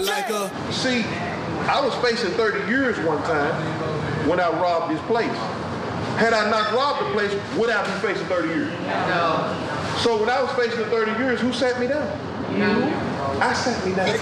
like her. See, I was facing 30 years one time when I robbed this place. Had I not robbed the place, would I be facing 30 years? No. So when I was facing the 30 years, who sat me down? You. I sat me down.